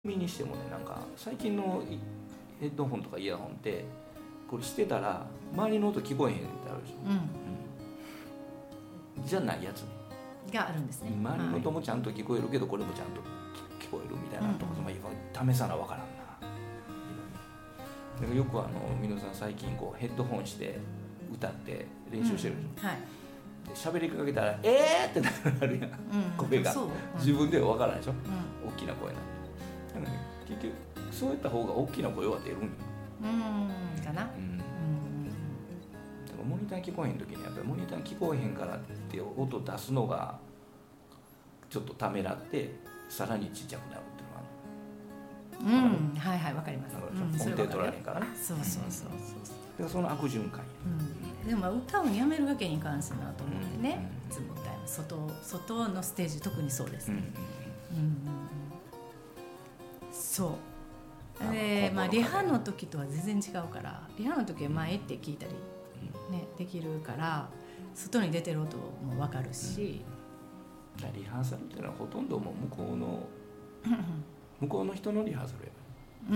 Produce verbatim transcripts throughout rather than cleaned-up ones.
耳にしてもね、なんか最近のヘッドホンとかイヤホンってこれしてたら周りの音聞こえへんってあるでしょ、うんうん、じゃないやつねがあるんですね。 周りの音もちゃんと聞こえるけど、これもちゃんと聞こえるみたいなとか、うん、まあ、試さなわからんな。だからよくあの皆さん最近こうヘッドホンして歌って練習してるでしょ、うん、はい、で喋りかけたら「えー!」ってなるやん、うん、声が、うん、自分では分からないでしょ、うん、大きな声なんで。なんかね、結局そういった方が大きな声は出るんよ。 うんかな、うん、 だからモニター聞こえへん時にやっぱりモニター聞こえへんからって音出すのがちょっとためらってさらにちっちゃくなるっていうのがある。 うん、はいはいわかります。 音程取られへんからね。 そうそうそうそう。だからその悪循環や。 うん、でも歌うのやめるわけにいかんしなと思ってね。いつも歌います。外外のステージ特にそうですね。うんうんうん、そうで、まあ、リハの時とは全然違うから、リハの時は前って聞いたり、ね、できるから外に出てる音も分かるし、 うん、リハーサルっていうのはほとんどもう向こうの向こうの人のリハーサルや、 うん、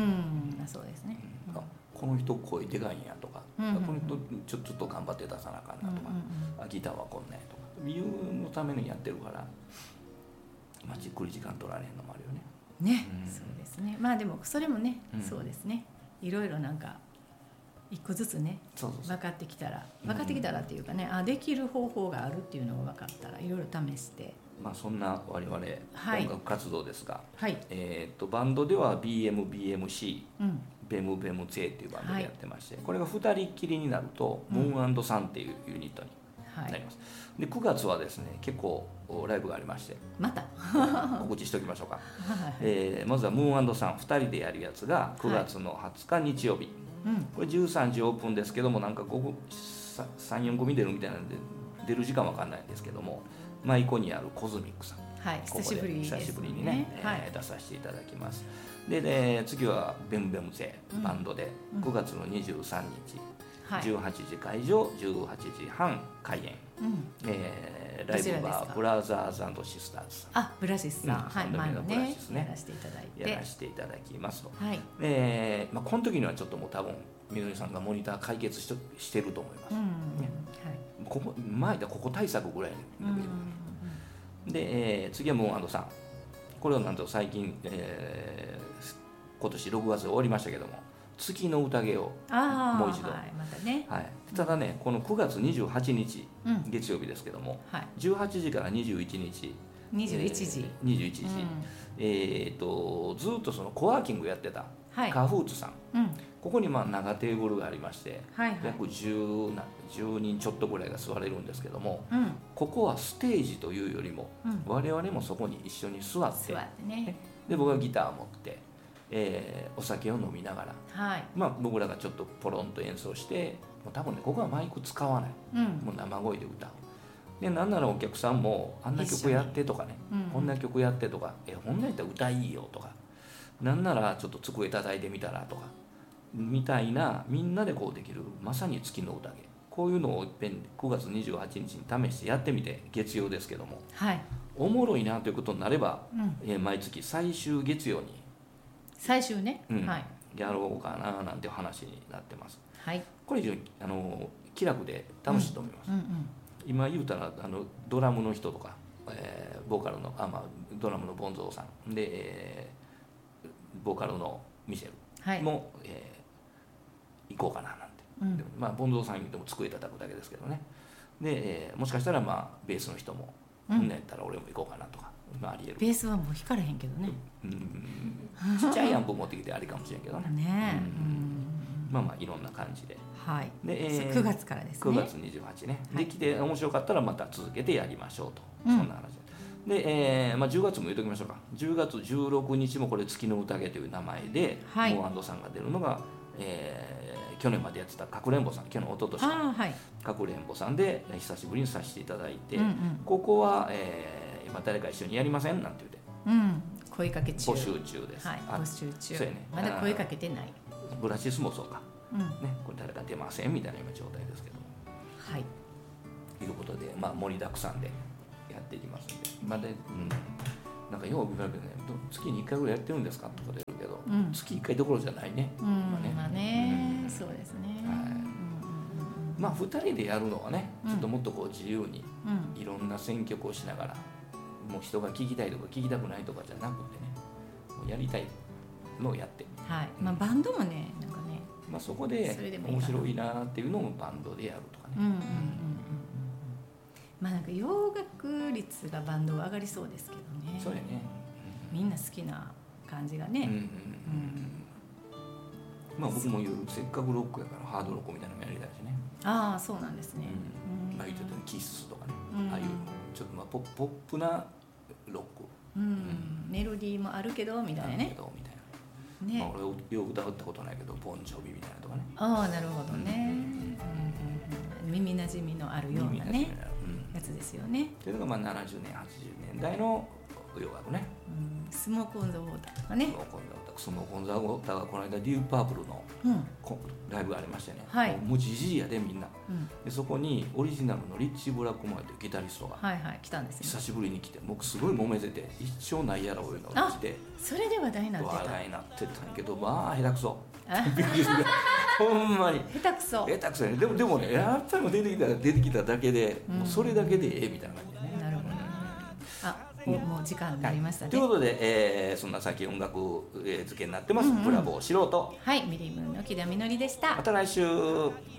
そうですね、 うん、あこの人声でかいんやとか、うんうんうん、この人ちょちょっと頑張って出さなあかんなとか、うんうん、ギターはこんなんやとかいうのためにやってるから、まあ、じっくり時間取られへんのもあるよね。 ね、うん、そうですね。まあでもそれもね、うん、そうですね。いろいろなんか一個ずつね、そうそうそう分かってきたら、分かってきたらっていうかね、うん、あできる方法があるっていうのが分かったらいろいろ試して。 まあそんな我々音楽活動ですが、 はい、 えっとバンドでは ビーエムビーエムシー、うん、ベムベム J っていうバンドでやってまして、はい、これがふたりきりになると、うん、ムーン&サンっていうユニットになります。はい、でくがつはですね結構ライブがありまして、 また告知しておきましょうか、はい、えー、まずはムーン&サンふたりでやるやつがくがつのはつか日曜日、はい、これじゅうさんじオープンですけども、なんかさん、よん組出るみたいなんで出る時間わかんないんですけども、マイコにあるコズミックさん、 はい、 ここで久しぶりですね、 久しぶりにね、はい、えー、出させていただきます。で、で次はベムベムゼバンドでくがつのにじゅうさんにち、うん、じゅうはちじ会場、じゅうはちじはん開演、うん、えー、ライブはブラザーズ&シスターズさん、 あ、ブラシスさん、うん、はい、前のね、 ね、 やらせていただいてやらせていただきますと、 はい、 えーまあ、この時にはちょっともう多分みのりさんがモニター解決 し, してると思います、うん、ね、はい、ここ前でここ対策ぐらいに、うん、で、えー、次はムーン&さん、これをなんと最近、えー、今年ろくがつで終わりましたけども、月の宴をもう一度、 はい、またね、 はい、ただね、このくがつにじゅうはちにち、うん、月曜日ですけども、はい、じゅうはちじからにじゅういちにち、 にじゅういちじ、 えー、にじゅういちじ、うん、えー、とずっとそのコワーキングやってた、はい、カフーツさん、うん、ここにまあ長テーブルがありまして、はいはい、約 10, じゅうにんちょっとぐらいが座れるんですけども、うん、ここはステージというよりも、うん、我々もそこに一緒に座って、 座ってね、 で僕がギターを持って、えー、お酒を飲みながら、はい、まあ、僕らがちょっとポロンと演奏して、もう多分ねここはマイク使わない、うん、もう生声で歌う。でなんならお客さんもあんな曲やってとかね、うん、こんな曲やってとか、えこんなんやったら歌いいよとか、なんならちょっと机叩いてみたらとかみたいな、みんなでこうできるまさに月の宴、こういうのをいっぺんくがつにじゅうはちにちに試してやってみて、月曜ですけども、はい、おもろいなということになれば、うん、えー、毎月最終月曜に最終ね、 うん、 はい、 やろうかななんていう話になってます。 はい、 これ非常にあの気楽で楽しいと思います。うんうんうん、今言うたらあのドラムの人とか、えー、ボーカルのあ、まあ、ドラムのボンゾーさんで、えー、ボーカルのミシェルも、はい、えー、行こうかななんて、うん、でもまあ、ボンゾーさんでも机叩くだけですけどね。で、えー、もしかしたら、まあ、ベースの人も、うん、んなんやったら俺も行こうかなとか、まあ、ありえる。 ベースはもう弾かれへんけどね、 うん、ちっちゃいアンプ持ってきてありかもしれんけどね。 ね、うん、 まあまあいろんな感じで、 はい、で、えー、くがつからですね。 くがつにじゅうはちね、はい、できて面白かったらまた続けてやりましょうと、うん、そんな話で、えーまあ、じゅうがつも言うときましょうか。じゅうがつじゅうろくにちもこれ月の宴という名前で、はい、モー&さんが出るのが、えー、去年までやってたかくれんぼさん、去年一昨年か、はい、かくれんぼさんで久しぶりにさせていただいて、うんうん、ここは、えー、今誰か一緒にやりませんなんて言って、 うん、声かけ中、 募集中です、 はい、募集中、そうやね、まだ声かけてない。 ブラシスもそうか、うん、ね、これ誰か出ませんみたいな今状態ですけども、はい、ということで、まあ、盛りだくさんでやっていきますので、まで、うん、 なんかよう聞かれるけどね、月にいっかいぐらいやってるんですかとか出るけど、うん、月いっかいどころじゃないね。 うん、まあね、まあね、うん、そうですね。はい。うんうんうん、 まあふたりでやるのはね、ちょっともっとこう自由にいろんな選曲をしながら、もう人が聞きたいとか聞きたくないとかじゃなくてね、もうやりたいのをやって。 はい。まあバンドもね、なんかね、 まあそこで面白いなっていうのをバンドでやるとかね。うんうんうんうん。 まあなんか洋楽率がバンドは上がりそうですけどね。 そうやね。 みんな好きな感じがね。うんうんうんうん、 まあ僕も言う、せっかくロックやからハードロックみたいなのもやりたいしね。 ああ、そうなんですね。 うん、まあ言ってたキッスとかね、うん、ああいうちょっとまあポップ、ポップなロック、 うんうん、メロディーもあるけどみたいなね。 けどみたいな。ね、まあ俺よく歌ったことないけどボンジョビみたいなとかね。 ああ、なるほどね。うんうんうん、耳なじみのあるようなね、やつですよね。 というのがまあななじゅうねんはちじゅうねんだいの洋楽ね。 うん、スモークオンザウォーターとかね。 スモークオンザウォーターがこの間デューパープルの、うん、ライブがありましてね、はい、もうじじいやでみんな、うん、でそこにオリジナルのリッチー・ブラックモアというギタリストが、 はいはい、来たんですね、 久しぶりに来て僕すごい揉めてて一生ないやろいうのが来て、 それで話題になってた話題になってたんやけど、まあ下手くそびっくりするほんまに下手くそ下手くそやね。でもでもね、やっぱり出てきたら出てきただけで、うん、もうそれだけでええみたいな感じでね。 なるほどね。あ、もう時間になりましたね、 はい、ということで、えー、そんな最近音楽漬けになってます、うんうん、ブラボー素人、 はい、ミリムーンの木田みのりでした。 また来週。